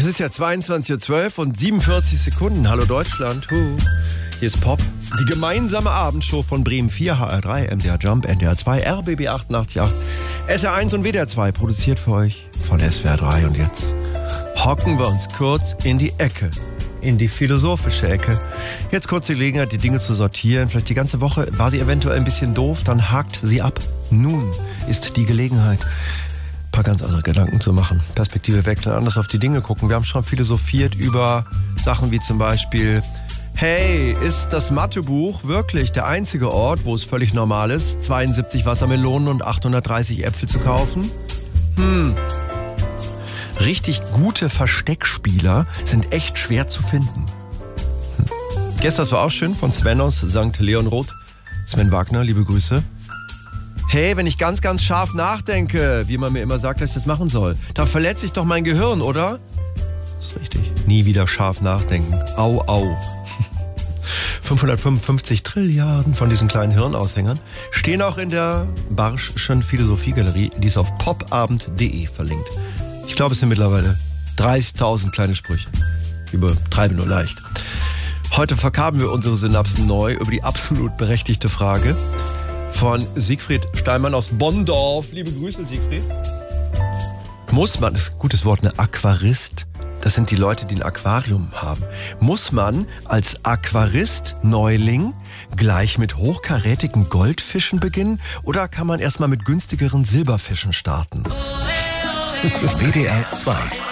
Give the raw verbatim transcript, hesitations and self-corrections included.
Es ist ja zweiundzwanzig Uhr zwölf und siebenundvierzig Sekunden. Hallo Deutschland. Huh. Hier ist Pop. Die gemeinsame Abendshow von Bremen vier, H R drei, M D R Jump, N D R zwei, R B B achtundachtzig Komma acht, S R eins und W D R zwei. Produziert für euch von S W R drei. Und jetzt hocken wir uns kurz in die Ecke. In die philosophische Ecke. Jetzt kurz die Gelegenheit, die Dinge zu sortieren. Vielleicht die ganze Woche war sie eventuell ein bisschen doof, dann hakt sie ab. Nun ist die Gelegenheit, ein paar ganz andere Gedanken zu machen. Perspektive wechseln, anders auf die Dinge gucken. Wir haben schon philosophiert über Sachen wie zum Beispiel: Hey, ist das Mathebuch wirklich der einzige Ort, wo es völlig normal ist, zweiundsiebzig Wassermelonen und achthundertdreißig Äpfel zu kaufen? Hm. Richtig gute Versteckspieler sind echt schwer zu finden. Hm. Gestern war auch schön von Sven aus Sankt Leonroth. Sven Wagner, liebe Grüße. Hey, wenn ich ganz, ganz scharf nachdenke, wie man mir immer sagt, dass ich das machen soll, da verletze ich doch mein Gehirn, oder? Das ist richtig. Nie wieder scharf nachdenken. Au, au. fünfhundertfünfundfünfzig Trilliarden von diesen kleinen Hirnaushängern stehen auch in der Barschschen Philosophiegalerie, die ist auf popabend punkt de verlinkt. Ich glaube, es sind mittlerweile dreißigtausend kleine Sprüche. Ich übertreibe nur leicht. Heute verkaben wir unsere Synapsen neu über die absolut berechtigte Frage von Siegfried Steinmann aus Bonndorf. Liebe Grüße, Siegfried. Muss man, das ist ein gutes Wort, eine Aquarist, das sind die Leute, die ein Aquarium haben. Muss man als Aquarist-Neuling gleich mit hochkarätigen Goldfischen beginnen oder kann man erstmal mit günstigeren Silberfischen starten? W D R zwei